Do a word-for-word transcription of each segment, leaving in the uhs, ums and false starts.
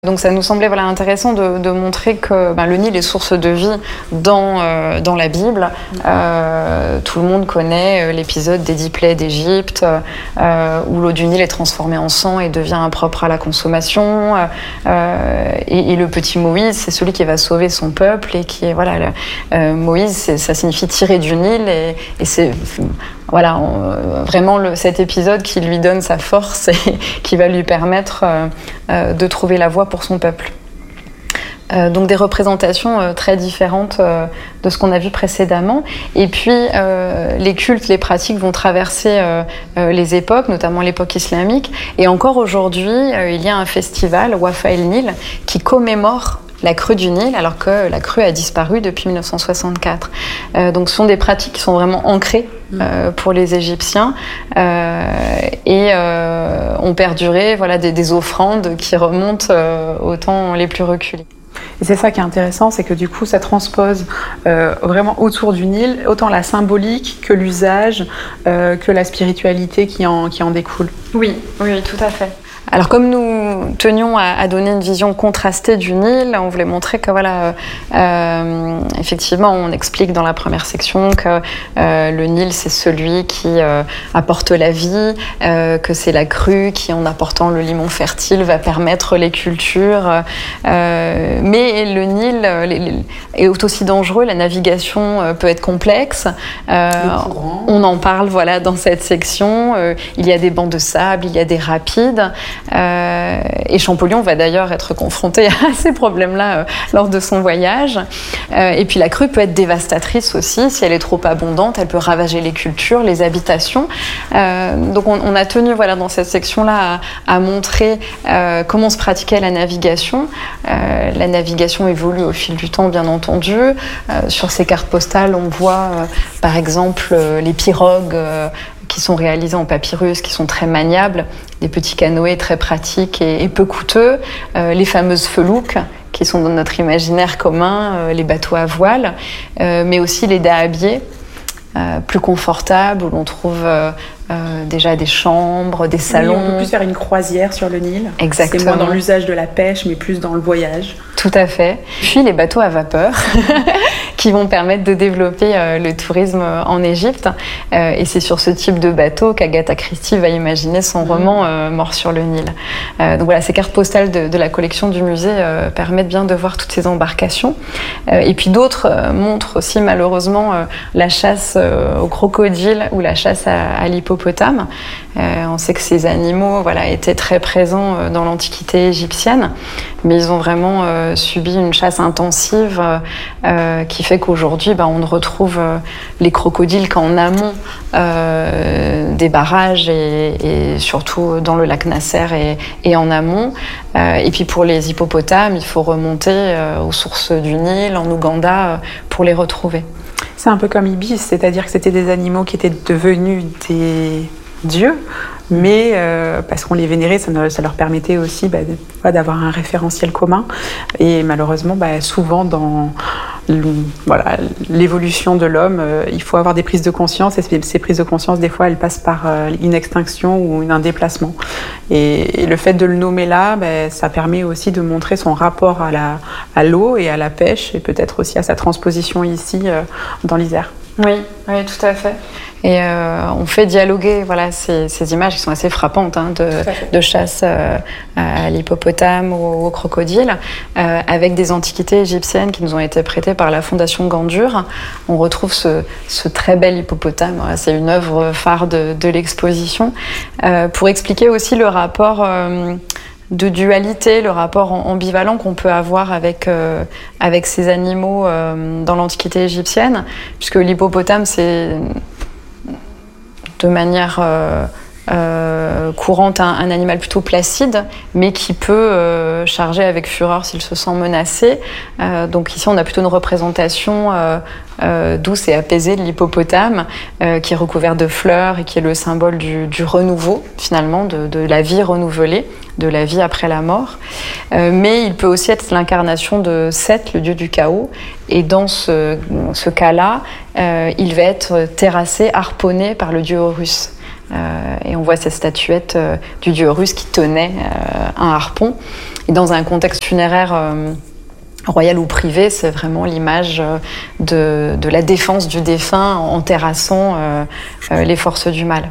Donc ça nous semblait voilà, intéressant de, de montrer que ben, le Nil est source de vie dans, euh, dans la Bible. Euh, tout le monde connaît l'épisode des dix plaies d'Égypte, euh, où l'eau du Nil est transformée en sang et devient impropre à la consommation. Euh, et, et le petit Moïse, c'est celui qui va sauver son peuple. Et qui est, voilà, le, euh, Moïse, ça signifie tirer du Nil. Et, et c'est voilà, on, vraiment le, cet épisode qui lui donne sa force et qui va lui permettre euh, euh, de trouver la voie pour son peuple. Euh, donc des représentations euh, très différentes euh, de ce qu'on a vu précédemment. Et puis euh, les cultes, les pratiques vont traverser euh, euh, les époques, notamment l'époque islamique. Et encore aujourd'hui, euh, il y a un festival, Wafa El Nil, qui commémore la crue du Nil, alors que la crue a disparu depuis mille neuf cent soixante-quatre. Euh, donc ce sont des pratiques qui sont vraiment ancrées euh, pour les Égyptiens euh, et euh, ont perduré voilà, des, des offrandes qui remontent euh, aux temps les plus reculés. Et c'est ça qui est intéressant, c'est que du coup ça transpose euh, vraiment autour du Nil, autant la symbolique que l'usage, euh, que la spiritualité qui en, qui en découle. Oui, oui, tout à fait. Alors comme nous tenions à, à donner une vision contrastée du Nil, on voulait montrer que voilà, euh, effectivement, on explique dans la première section que euh, le Nil c'est celui qui euh, apporte la vie, euh, que c'est la crue qui, en apportant le limon fertile, va permettre les cultures. Euh, mais le Nil les, les, est aussi dangereux, la navigation euh, peut être complexe. Euh, on en parle voilà dans cette section. Euh, il y a des bancs de sable, il y a des rapides. Euh, et Champollion va d'ailleurs être confronté à ces problèmes-là euh, lors de son voyage. Euh, et puis la crue peut être dévastatrice aussi. Si elle est trop abondante, elle peut ravager les cultures, les habitations. Euh, donc on, on a tenu voilà, dans cette section-là à, à montrer euh, comment se pratiquait la navigation. Euh, la navigation évolue au fil du temps, bien entendu. Euh, sur ces cartes postales, on voit euh, par exemple euh, les pirogues euh, qui sont réalisés en papyrus, qui sont très maniables, des petits canoës très pratiques et, et peu coûteux, euh, les fameuses felouks, qui sont dans notre imaginaire commun, euh, les bateaux à voile, euh, mais aussi les dahabiés, euh, plus confortables, où l'on trouve euh, euh, déjà des chambres, des salons. Oui, on peut plus faire une croisière sur le Nil. Exactement. C'est moins dans l'usage de la pêche, mais plus dans le voyage. Tout à fait. Puis les bateaux à vapeur, qui vont permettre de développer euh, le tourisme en Égypte. Euh, et c'est sur ce type de bateau qu'Agatha Christie va imaginer son mmh. roman euh, Mort sur le Nil. Euh, donc voilà, ces cartes postales de, de la collection du musée euh, permettent bien de voir toutes ces embarcations. Euh, et puis d'autres euh, montrent aussi malheureusement euh, la chasse euh, au crocodile ou la chasse à, à l'hippopotame. Euh, on sait que ces animaux voilà, étaient très présents euh, dans l'Antiquité égyptienne, mais ils ont vraiment euh, subi une chasse intensive euh, euh, qui fait qu'aujourd'hui, bah, on ne retrouve euh, les crocodiles qu'en amont euh, des barrages et, et surtout dans le lac Nasser et, et en amont. Euh, et puis pour les hippopotames, il faut remonter euh, aux sources du Nil, en Ouganda, euh, pour les retrouver. C'est un peu comme Ibis, c'est-à-dire que c'était des animaux qui étaient devenus des dieux, mais euh, parce qu'on les vénérait, ça, ne, ça leur permettait aussi bah, de, d'avoir un référentiel commun. Et malheureusement, bah, souvent dans le, voilà, l'évolution de l'homme, euh, il faut avoir des prises de conscience, et ces, ces prises de conscience, des fois, elles passent par euh, une extinction ou un déplacement. Et, et le fait de le nommer là, bah, ça permet aussi de montrer son rapport à, la, à l'eau et à la pêche, et peut-être aussi à sa transposition ici, euh, dans l'Isère. Oui, oui, tout à fait. Et euh, on fait dialoguer voilà, ces, ces images qui sont assez frappantes hein, de, de chasse euh, à l'hippopotame ou au crocodile euh, avec des antiquités égyptiennes qui nous ont été prêtées par la Fondation Gandur. On retrouve ce, ce très bel hippopotame, voilà, c'est une œuvre phare de, de l'exposition, euh, pour expliquer aussi le rapport euh, de dualité, le rapport ambivalent qu'on peut avoir avec, euh, avec ces animaux euh, dans l'Antiquité égyptienne, puisque l'hippopotame, c'est de manière euh, euh, courante un, un animal plutôt placide, mais qui peut euh, charger avec fureur s'il se sent menacé. Euh, donc ici, on a plutôt une représentation euh, euh, douce et apaisée de l'hippopotame, euh, qui est recouvert de fleurs et qui est le symbole du, du renouveau, finalement, de, de la vie renouvelée, de la vie après la mort. Euh, mais il peut aussi être l'incarnation de Seth, le dieu du chaos. Et dans ce, ce cas-là, euh, il va être terrassé, harponné par le dieu Horus. Euh, et on voit ces statuettes euh, du dieu russe qui tenait euh, un harpon. Et dans un contexte funéraire euh, royal ou privé, c'est vraiment l'image de, de la défense du défunt en terrassant euh, euh, les forces du mal.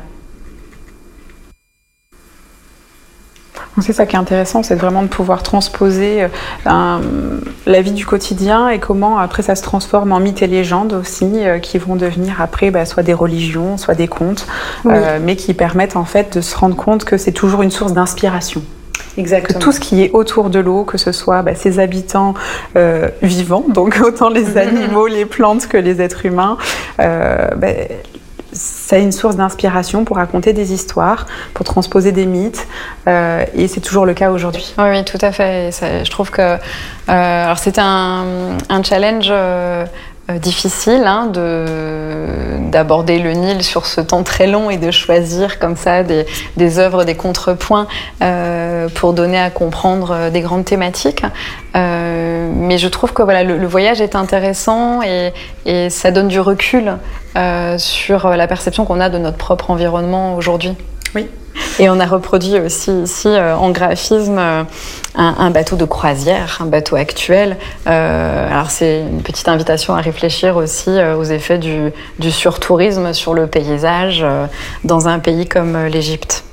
C'est ça qui est intéressant, c'est vraiment de pouvoir transposer un, la vie du quotidien et comment après ça se transforme en mythes et légendes aussi, euh, qui vont devenir après bah, soit des religions, soit des contes, oui. euh, mais qui permettent en fait de se rendre compte que c'est toujours une source d'inspiration. Exactement. Que tout ce qui est autour de l'eau, que ce soit bah, ses habitants euh, vivants, donc autant les animaux, les plantes que les êtres humains, euh, bah, ça a une source d'inspiration pour raconter des histoires, pour transposer des mythes, euh, et c'est toujours le cas aujourd'hui. Oui, oui, tout à fait. Ça, je trouve que euh, alors c'était un, un challenge euh, difficile hein, de, d'aborder le Nil sur ce temps très long et de choisir comme ça des, des œuvres, des contrepoints euh, pour donner à comprendre des grandes thématiques. Euh, mais je trouve que voilà, le, le voyage est intéressant et, et ça donne du recul euh, sur la perception qu'on a de notre propre environnement aujourd'hui. Oui. Et on a reproduit aussi ici euh, en graphisme euh, un, un bateau de croisière, un bateau actuel. Euh, alors c'est une petite invitation à réfléchir aussi euh, aux effets du, du surtourisme sur le paysage euh, dans un pays comme euh, l'Égypte.